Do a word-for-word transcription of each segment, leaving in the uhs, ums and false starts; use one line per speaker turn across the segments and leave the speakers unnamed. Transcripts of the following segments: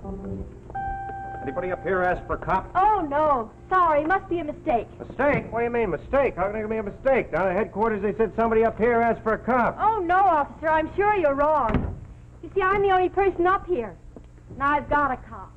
Anybody up here ask for a cop?
Oh, no. Sorry, must be a mistake.
Mistake? What do you mean, mistake? How can there be a mistake? Down at headquarters, they said somebody up here asked for a cop.
Oh, no, officer. I'm sure you're wrong. You see, I'm the only person up here. And I've got a cop.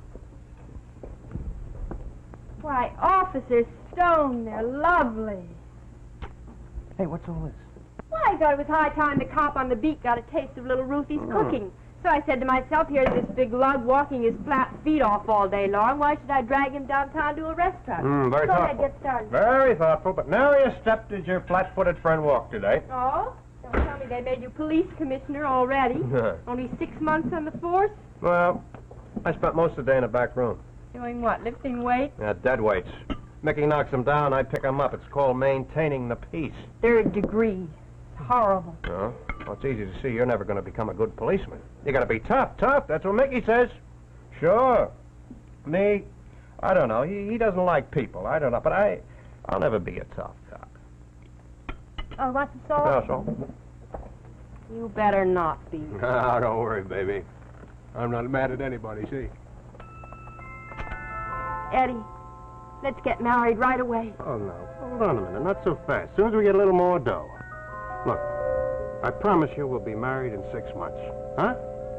Why, Officer Stone, they're lovely.
Hey, what's all this?
Well, I thought it was high time the cop on the beat got a taste of little Ruthie's
Mm.
cooking. So I said to myself, here's this big lug walking his flat feet off all day long. Why should I drag him downtown to a restaurant?
Mm, very
Go ahead,
thoughtful.
get started.
Very thoughtful, but nary a step did your flat-footed friend walk today.
Oh? Don't tell me they made you police commissioner already. Only six months on the force?
Well, I spent most of the day in the back room.
Doing what, lifting weights?
Yeah, dead weights. Mickey knocks them down, I pick them up. It's called maintaining the peace.
Third degree. It's horrible.
No? Well, it's easy to see you're never going to become a good policeman. You got to be tough, tough. That's what Mickey says. Sure. Me, I don't know. He, he doesn't like people. I don't know. But I, I'll never be a tough cop.
Oh, what's the salt?
That's all.
You better not be.
No, don't worry, baby. I'm not mad at anybody, see?
Eddie, let's get married right away.
Oh, no. Hold on a minute. Not so fast. As soon as we get a little more dough. Look, I promise you we'll be married in six months. Huh?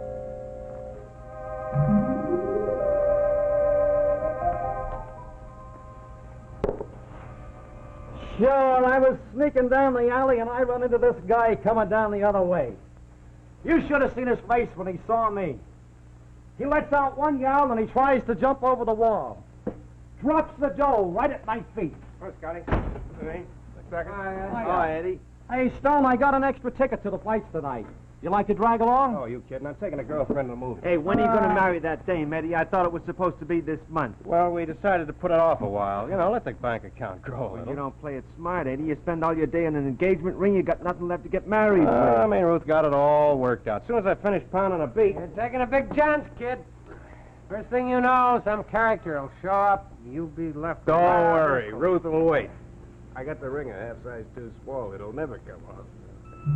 Sure, I was sneaking down the alley and I run into this guy coming down the other way. You should have seen his face when he saw me. He lets out one yell and he tries to jump over the wall. Drops the dough right at my feet.
Oh, Scotty. Hey, second.
Hi, Eddie. Hey, Stone, I got an extra ticket to the fights tonight. You like to drag along?
Oh, you kidding? I'm taking a girlfriend to the movie.
Hey, when are you
Ah.
going to marry that dame, Eddie? I thought it was supposed to be this month.
Well, we decided to put it off a while. You know, let the bank account grow a
Well,
little.
you don't play it smart, Eddie. You spend all your day on an engagement ring, you got nothing left to get married
Uh, I
with.
mean, Ruth got it all worked out. As soon as I finish pounding a beat.
You're taking a big chance, kid. First thing you know, some character will show up, and you'll be left...
Don't
alone.
worry, Ruth will wait. I got the ring a half size too small. It'll never come off.